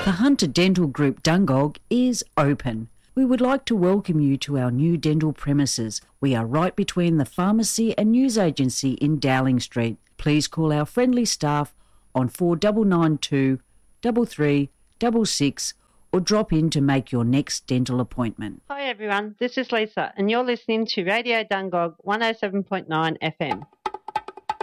The Hunter Dental Group Dungog is open. We would like to welcome you to our new dental premises. We are right between the pharmacy and news agency in Dowling Street. Please call our friendly staff on 4992 3366 or drop in to make your next dental appointment. Hi everyone, this is Lisa and you're listening to Radio Dungog 107.9 FM.